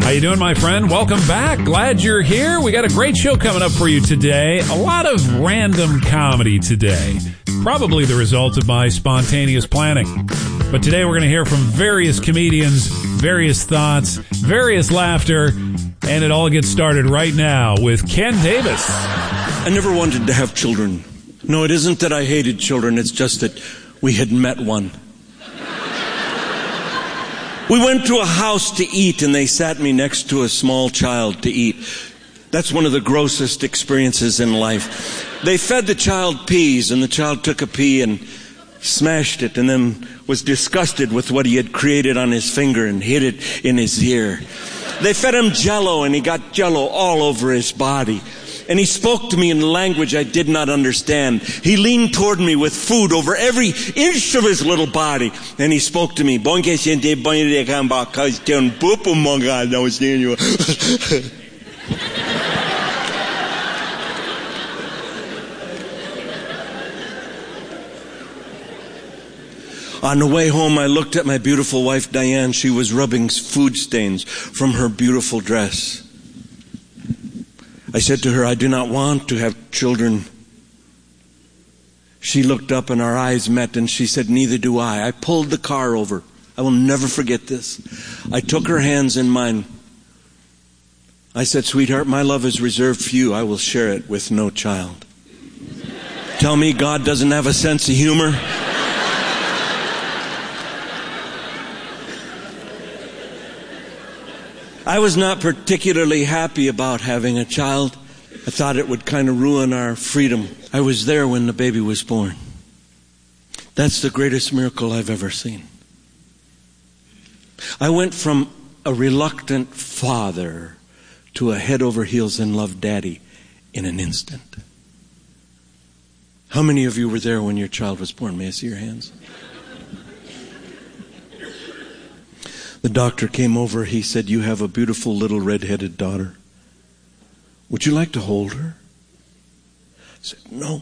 How you doing, my friend? Welcome back. Glad you're here. We got a great show coming up for you today. A lot of random comedy today. Probably the result of my spontaneous planning. But today we're going to hear from various comedians, various thoughts, various laughter, and it all gets started right now with Ken Davis. I never wanted to have children. No, it isn't that I hated children. It's just that we had met one. We went to a house to eat, and they sat me next to a small child to eat. That's one of the grossest experiences in life. They fed the child peas, and the child took a pea and smashed it, and then was disgusted with what he had created on his finger and hid it in his ear. They fed him Jell-O, and he got Jell-O all over his body. And he spoke to me in a language I did not understand. He leaned toward me with food over every inch of his little body. And he spoke to me. On the way home, I looked at my beautiful wife, Diane. She was rubbing food stains from her beautiful dress. I said to her, I do not want to have children. She looked up and our eyes met and she said, neither do I. I pulled the car over. I will never forget this. I took her hands in mine. I said, sweetheart, my love is reserved for you. I will share it with no child. Tell me God doesn't have a sense of humor? I was not particularly happy about having a child. I thought it would kind of ruin our freedom. I was there when the baby was born. That's the greatest miracle I've ever seen. I went from a reluctant father to a head over heels in love daddy in an instant. How many of you were there when your child was born? May I see your hands? The doctor came over. He said, you have a beautiful little red-headed daughter. Would you like to hold her? I said, no.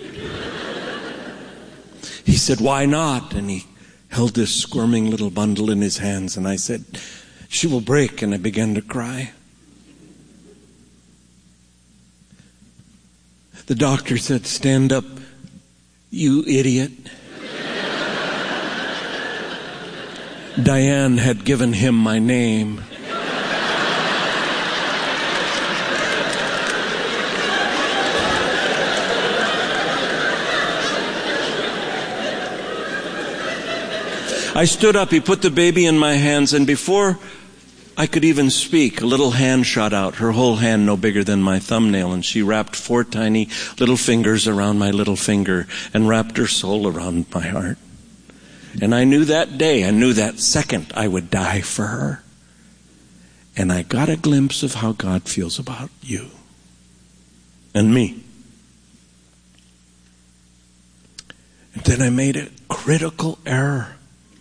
He said, why not? And he held this squirming little bundle in his hands. And I said, she will break. And I began to cry. The doctor said, stand up, you idiot. Diane had given him my name. I stood up, he put the baby in my hands, and before I could even speak, a little hand shot out, her whole hand no bigger than my thumbnail, and she wrapped 4 tiny little fingers around my little finger and wrapped her soul around my heart. And I knew that day, I knew that second I would die for her. And I got a glimpse of how God feels about you and me. And then I made a critical error.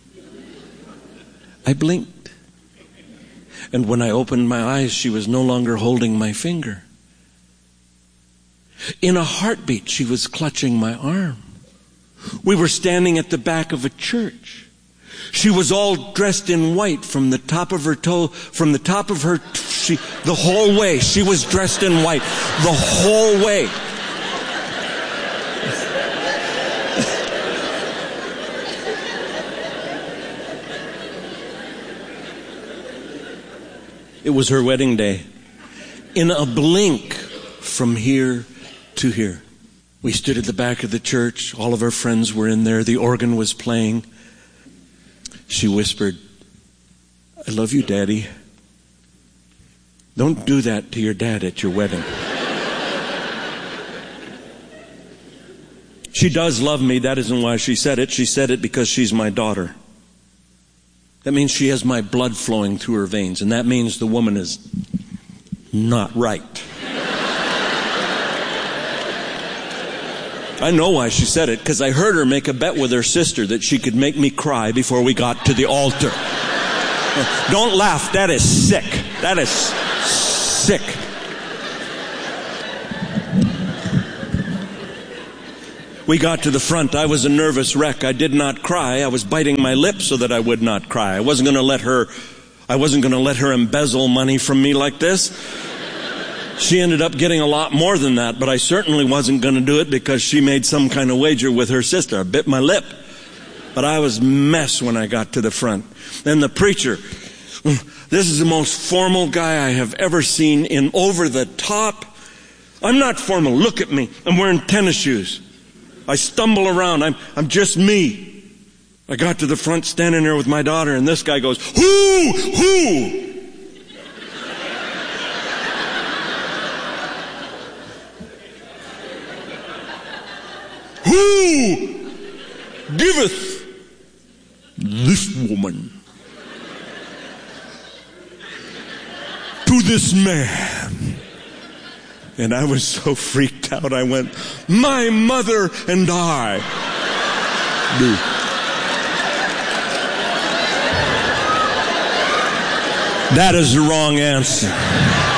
I blinked. And when I opened my eyes, she was no longer holding my finger. In a heartbeat, she was clutching my arm. We were standing at the back of a church. She was all dressed in white from the top of her toe, the whole way. She was dressed in white the whole way. It was her wedding day. In a blink from here to here. We stood at the back of the church. All of our friends were in there. The organ was playing. She whispered, I love you, Daddy. Don't do that to your dad at your wedding. She does love me. That isn't why she said it. She said it because she's my daughter. That means she has my blood flowing through her veins. And that means the woman is not right. I know why she said it, because I heard her make a bet with her sister that she could make me cry before we got to the altar. Don't laugh. That is sick. That is sick. We got to the front. I was a nervous wreck. I did not cry. I was biting my lip so that I would not cry. I wasn't going to let her I wasn't going to let her embezzle money from me like this. She ended up getting a lot more than that, but I certainly wasn't going to do it because she made some kind of wager with her sister. I bit my lip. But I was a mess when I got to the front. Then the preacher, this is the most formal guy I have ever seen, in over the top. I'm not formal. Look at me. I'm wearing tennis shoes. I stumble around. I'm just me. I got to the front standing there with my daughter, and this guy goes, Who? Who giveth this woman to this man? And I was so freaked out, I went, my mother and I do. That is the wrong answer.